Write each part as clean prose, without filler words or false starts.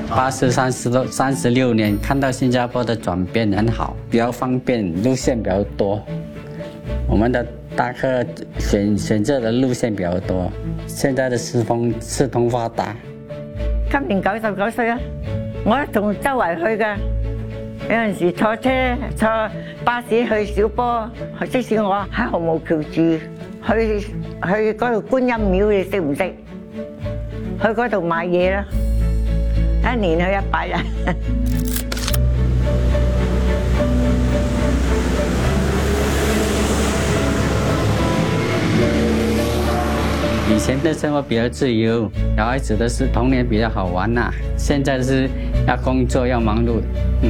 86年，看到新加坡的转变很好，比较方便，路线比较多。我们的大客选择的路线比較多，現在的四通發達。 今年99歲啦，我仲周圍去㗎，有陣時坐巴士去小波，即使我喺紅毛橋住，去嗰度觀音廟，你識唔識？去嗰度買嘢啦，一年去100日。 以前的生活比较自由，小孩子的是童年比较好玩呐、现在是要工作要忙碌。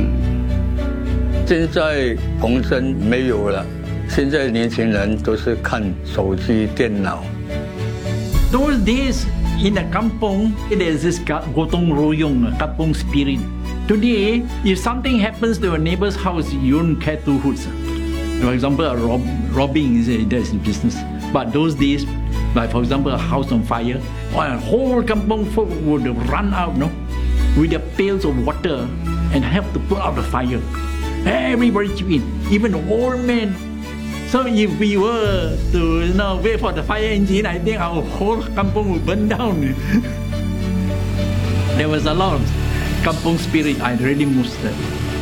现在童声没有了，现在年轻人都是看手机、电脑。 Those days in the kampong, there's this gotong royong, kampong spirit. Today, if something happens to a neighbor's house, you don't care two hoots. For example, robbing is a business. But those days, like for example, a house on fire, a whole kampong folk would run out, no, with their pails of water and help to put out the fire. Everybody chip in, even the old men. So if we were to wait for the fire engine, I think our whole kampong would burn down. There was a lot of kampong spirit. I really missed that.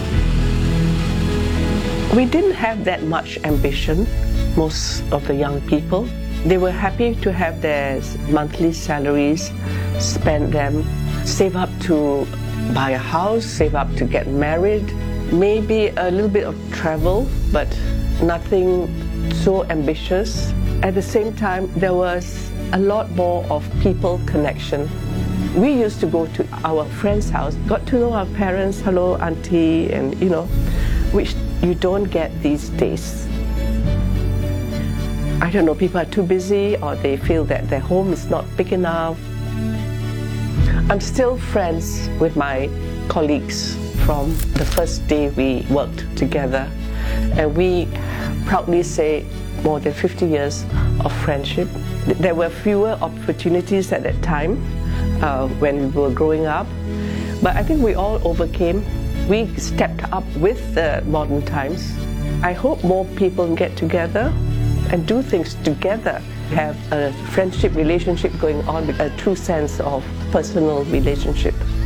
We didn't have that much ambition, most of the young people. They were happy to have their monthly salaries, spend them, save up to buy a house, save up to get married, maybe a little bit of travel, but nothing so ambitious. At the same time, there was a lot more of people connection. We used to go to our friend's house, got to know our parents, hello auntie, and which you don't get these days. I don't know, people are too busy or they feel that their home is not big enough. I'm still friends with my colleagues from the first day we worked together, and we proudly say more than 50 years of friendship. There were fewer opportunities at that time when we were growing up, but I think we all overcame. We stepped up with the modern times. I hope more people get together and do things together, have a friendship relationship going on with a true sense of personal relationship.